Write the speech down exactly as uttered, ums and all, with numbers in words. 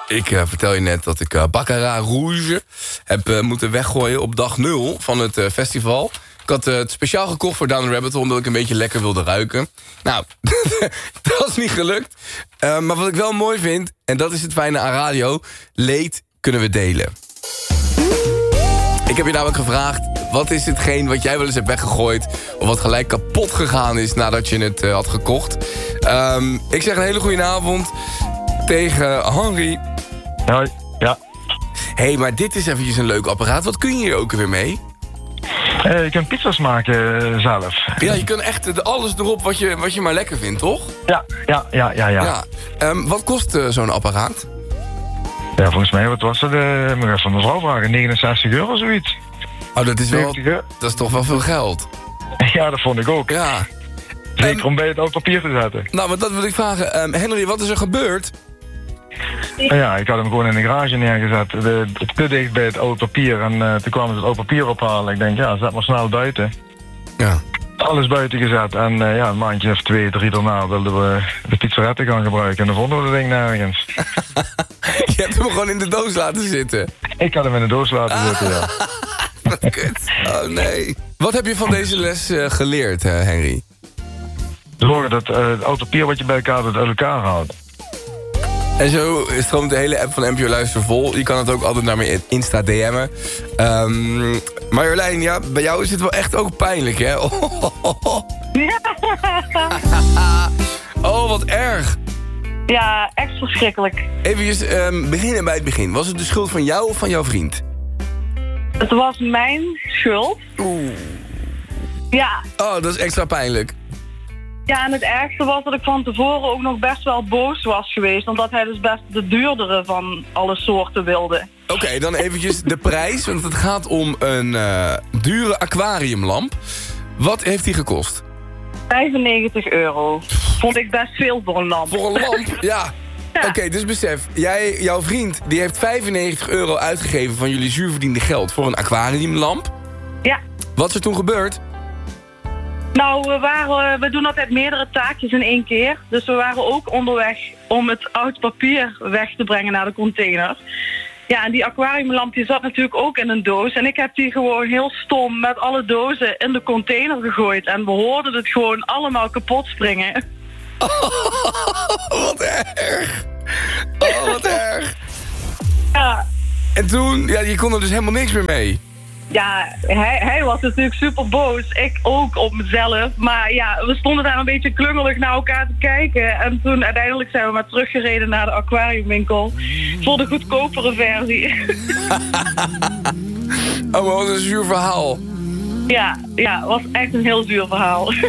Ik uh, vertel je net dat ik uh, Baccarat Rouge heb uh, moeten weggooien op dag nul van het uh, festival. Ik had uh, het speciaal gekocht voor Down the Rabbit Hole, omdat ik een beetje lekker wilde ruiken. Nou, dat is niet gelukt. Uh, maar wat ik wel mooi vind, en dat is het fijne aan radio, leed kunnen we delen. Ik heb je namelijk gevraagd, wat is hetgeen wat jij wel eens hebt weggegooid, of wat gelijk kapot gegaan is nadat je het uh, had gekocht? Um, ik zeg een hele goede avond tegen Henry. Hoi, ja. Hé, hey, maar dit is eventjes een leuk apparaat. Wat kun je hier ook weer mee? Uh, je kunt pizza's maken uh, zelf. Ja, je kunt echt alles erop wat je, wat je maar lekker vindt, toch? Ja, ja, ja, ja. ja. ja. Um, wat kost uh, zo'n apparaat? Ja, volgens mij, wat was het? Uh, moet ik even van mevrouw vragen. negenenzestig euro, zoiets. Oh, dat is wel... Dat is toch wel veel geld? Ja, dat vond ik ook. Ja. Zeker um, om bij het oud papier te zetten. Nou, maar dat wil ik vragen. Um, Henry, wat is er gebeurd? Ja, ik had hem gewoon in de garage neergezet. De, te dicht bij het oude papier. En uh, toen kwam ze het oude papier ophalen. Ik denk, ja, zet maar snel buiten. Ja. Alles buiten gezet. En uh, ja, een maandje of twee, drie daarna wilden we de pizzeretten gaan gebruiken. En dan vonden we dat ding nergens. Je hebt hem gewoon in de doos laten zitten? Ik had hem in de doos laten ah. zitten, ja. Wat kut. Oh nee. Wat heb je van deze les uh, geleerd, uh, Henry? Zorgen dat uh, het oude papier wat je bij elkaar doet uit elkaar houdt. En zo stroomt de hele app van N P O Luister vol. Je kan het ook altijd naar mijn Insta D M'en. Um, Marjolein, ja, bij jou is het wel echt ook pijnlijk, hè? Oh, oh, oh. Ja. Oh, wat erg. Ja, echt verschrikkelijk. Even um, beginnen bij het begin. Was het de schuld van jou of van jouw vriend? Het was mijn schuld. Oeh. Ja. Oh, dat is extra pijnlijk. Ja, en het ergste was dat ik van tevoren ook nog best wel boos was geweest. Omdat hij dus best de duurdere van alle soorten wilde. Oké, okay, dan eventjes de prijs. Want het gaat om een uh, dure aquariumlamp. Wat heeft die gekost? vijfennegentig euro. Vond ik best veel voor een lamp. Voor een lamp? Ja. Ja. Oké, okay, dus besef. Jij, jouw vriend die heeft vijfennegentig euro uitgegeven van jullie zuurverdiende geld voor een aquariumlamp. Ja. Wat is er toen gebeurd? Nou, we, waren, we doen altijd meerdere taakjes in één keer. Dus we waren ook onderweg om het oud papier weg te brengen naar de container. Ja, en die aquariumlamp die zat natuurlijk ook in een doos. En ik heb die gewoon heel stom met alle dozen in de container gegooid. En we hoorden het gewoon allemaal kapot springen. Oh, wat erg. Oh, wat erg. Ja. En toen, ja, je kon er dus helemaal niks meer mee. Ja, hij, hij was natuurlijk super boos. Ik ook op mezelf. Maar ja, we stonden daar een beetje klungelig naar elkaar te kijken. En toen uiteindelijk zijn we maar teruggereden naar de aquariumwinkel. Voor de goedkopere versie. Oh, wat een zuur verhaal. Ja, ja, was echt een heel zuur verhaal.